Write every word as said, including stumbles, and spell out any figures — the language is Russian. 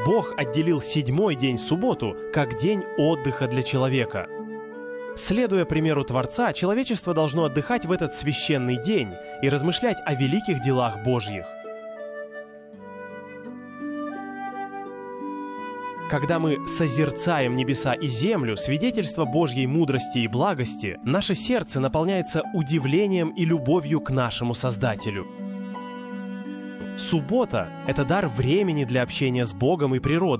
Бог отделил седьмой день, субботу, как день отдыха для человека. Следуя примеру Творца, человечество должно отдыхать в этот священный день и размышлять о великих делах Божьих. Когда мы созерцаем небеса и землю, свидетельство Божьей мудрости и благости, наше сердце наполняется удивлением и любовью к нашему Создателю. Суббота – это дар времени для общения с Богом и природой.